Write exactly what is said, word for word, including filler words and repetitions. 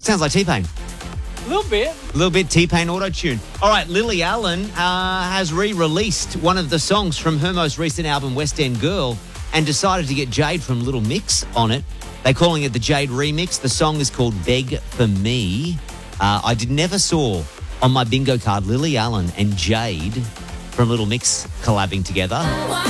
Sounds like T-Pain. A little bit. A little bit T-Pain auto-tune. All right, Lily Allen uh, has re-released one of the songs from her most recent album, West End Girl, and decided to get Jade from Little Mix on it. They're calling it the Jade Remix. The song is called Beg For Me. Uh, I did never saw on my bingo card Lily Allen and Jade from Little Mix collabing together.